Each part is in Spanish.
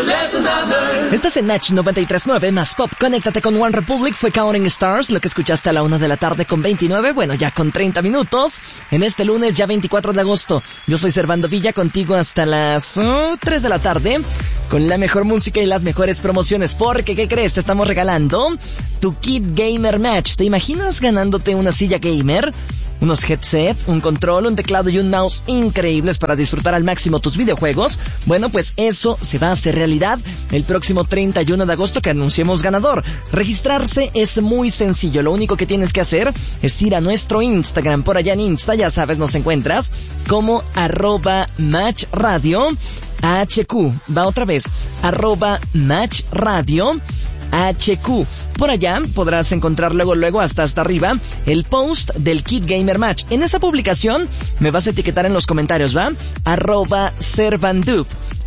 Estás en Match 93.9 más Pop. Conéctate con One Republic. Fue Counting Stars, lo que escuchaste a la 1 de la tarde con 29. Bueno, ya con 30 minutos. En este lunes, ya 24 de agosto. Yo soy Servando Villa, contigo hasta las 3 de la tarde. Con la mejor música y las mejores promociones. Porque, ¿qué crees? Te estamos regalando tu Kit Gamer Match. ¿Te imaginas ganándote una silla gamer? Unos headset, un control, un teclado y un mouse increíbles para disfrutar al máximo tus videojuegos. Bueno, pues eso se va a hacer realidad el próximo 31 de agosto que anunciemos ganador. Registrarse es muy sencillo. Lo único que tienes que hacer es ir a nuestro Instagram. Por allá en Insta, ya sabes, nos encuentras como @matchradio HQ. Va otra vez, @matchradio HQ. Por allá podrás encontrar luego hasta arriba el post del Kit Gamer Match. En esa publicación me vas a etiquetar en los comentarios, ¿va? @Servandup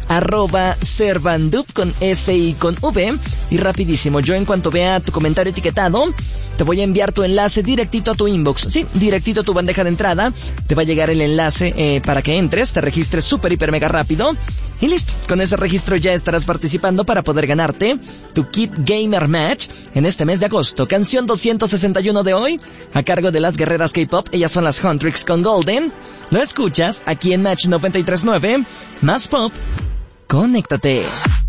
con S y con V. Y rapidísimo, yo en cuanto vea tu comentario etiquetado, te voy a enviar tu enlace directito a tu inbox. Sí, directito a tu bandeja de entrada. Te va a llegar el enlace para que entres, te registres súper, hiper, mega rápido. Y listo, con ese registro ya estarás participando para poder ganarte tu Kit Gamer Match en este mes de agosto. Canción 261 de hoy, a cargo de las guerreras K-pop. Ellas son las Huntrix con Golden. Lo escuchas aquí en Match 93.9, más Pop. Conéctate.